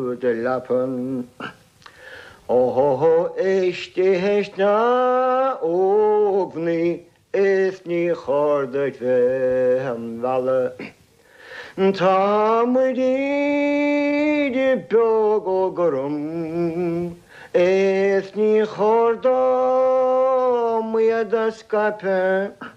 de lappen. Oh, eist na ogni, is ni chordet ve hem valle. Ta mu de bjog og grum, is ni chorda mu da skape.